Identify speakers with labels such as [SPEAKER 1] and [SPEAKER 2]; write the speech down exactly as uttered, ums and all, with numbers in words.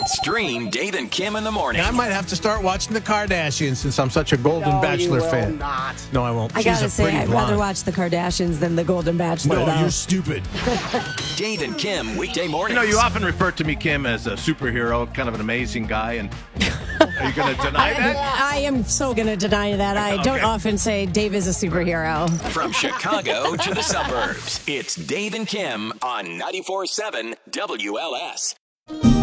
[SPEAKER 1] Stream Dave and Kim in the morning.
[SPEAKER 2] I might have to start watching the Kardashians since I'm such a Golden
[SPEAKER 3] No,
[SPEAKER 2] Bachelor
[SPEAKER 3] you will
[SPEAKER 2] fan.
[SPEAKER 3] not.
[SPEAKER 2] No, I won't.
[SPEAKER 4] I
[SPEAKER 2] She's
[SPEAKER 4] gotta
[SPEAKER 2] a
[SPEAKER 4] say,
[SPEAKER 2] pretty
[SPEAKER 4] I'd
[SPEAKER 2] blonde.
[SPEAKER 4] rather watch the Kardashians than the Golden Bachelor.
[SPEAKER 2] No,
[SPEAKER 4] though.
[SPEAKER 2] you're stupid.
[SPEAKER 1] Dave and Kim, weekday
[SPEAKER 5] You
[SPEAKER 1] mornings.
[SPEAKER 5] know, you often refer to me, Kim, as a superhero, kind of an amazing guy, and are you going to deny
[SPEAKER 4] I,
[SPEAKER 5] that?
[SPEAKER 4] I am so going to deny that. I don't
[SPEAKER 5] Okay.
[SPEAKER 4] often say Dave is a superhero.
[SPEAKER 1] From Chicago to the suburbs, it's Dave and Kim on ninety-four point seven W L S.